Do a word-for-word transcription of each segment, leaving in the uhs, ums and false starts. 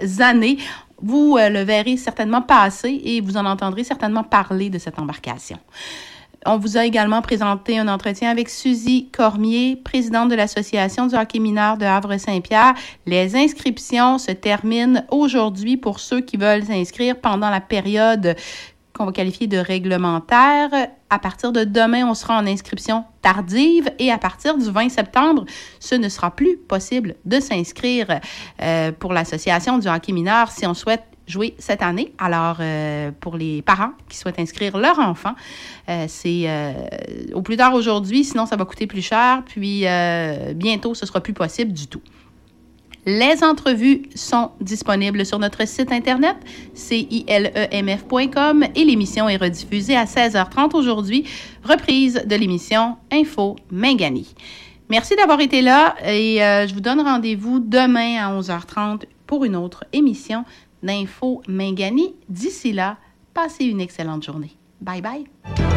années. Vous euh, le verrez certainement passer et vous en entendrez certainement parler de cette embarcation. On vous a également présenté un entretien avec Suzy Cormier, présidente de l'Association du hockey mineur de Havre-Saint-Pierre. Les inscriptions se terminent aujourd'hui pour ceux qui veulent s'inscrire pendant la période qu'on va qualifier de réglementaire. À partir de demain, on sera en inscription tardive et à partir du vingt septembre, ce ne sera plus possible de s'inscrire euh, pour l'Association du hockey mineur si on souhaite jouer cette année. Alors, euh, pour les parents qui souhaitent inscrire leur enfant, euh, c'est euh, au plus tard aujourd'hui, sinon ça va coûter plus cher, puis euh, bientôt, ce sera plus possible du tout. Les entrevues sont disponibles sur notre site internet c i l e m f point com et l'émission est rediffusée à seize heures trente aujourd'hui, reprise de l'émission Info Mingani. Merci d'avoir été là et euh, je vous donne rendez-vous demain à onze heures trente pour une autre émission d'Info Mingani. D'ici là, passez une excellente journée. Bye bye!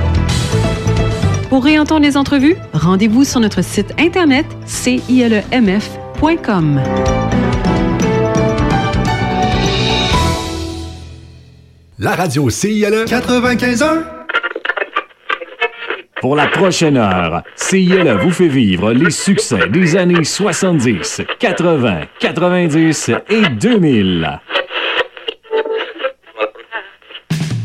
Pour réentendre les entrevues, rendez-vous sur notre site internet c i l e m f point com. La radio C I L E quatre-vingt-quinze ans. Pour la prochaine heure, C I L E vous fait vivre les succès des années soixante-dix, quatre-vingts, quatre-vingt-dix et deux mille.